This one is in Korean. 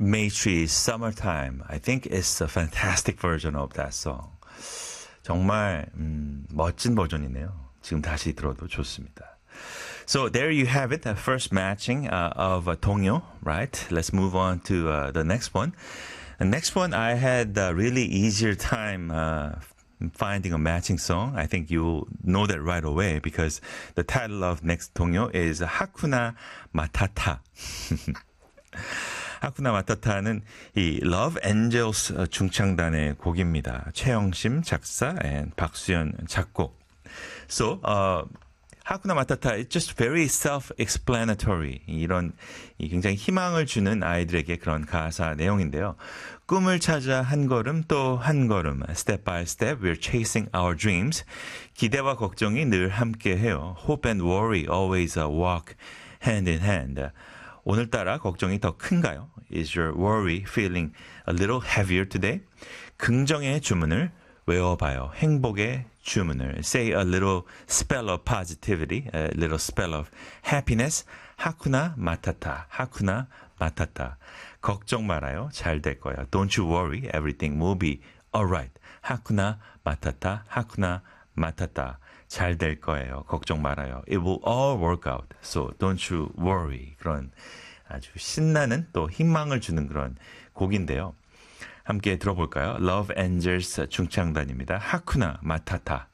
Maytree's Summertime. I think it's a fantastic version of that song. 정말 멋진 버전이네요. 지금 다시 들어도 좋습니다. So there you have it, the first matching of 동요, right? Let's move on to the next one. The next one, I had a really easier time finding a matching song. I think you'll know that right away because the title of next 동요 is 하쿠나 마타타. 하쿠나 마타타는 이 Love Angels 중창단의 곡입니다. 최영심 작사 and 박수연 작곡. So, 하쿠나 마타타 is just very self-explanatory. 이런 굉장히 희망을 주는 아이들에게 그런 가사 내용인데요. 꿈을 찾아 한 걸음 또 한 걸음. Step by step, we're chasing our dreams. 기대와 걱정이 늘 함께해요. Hope and worry always walk hand in hand. 오늘따라 걱정이 더 큰가요? Is your worry feeling a little heavier today? 긍정의 주문을 외워봐요. 행복의 주문을. Say a little spell of positivity, a little spell of happiness. 하쿠나 마타타, 하쿠나 마타타. 걱정 말아요. 잘 될 거야. Don't you worry, everything will be alright. 하쿠나 마타타, 하쿠나 마타타. 잘 될 거예요. 걱정 말아요. It will all work out. So don't you worry. 그런 아주 신나는 또 희망을 주는 그런 곡인데요. 함께 들어볼까요? Love Angels 중창단입니다. 하쿠나 마타타.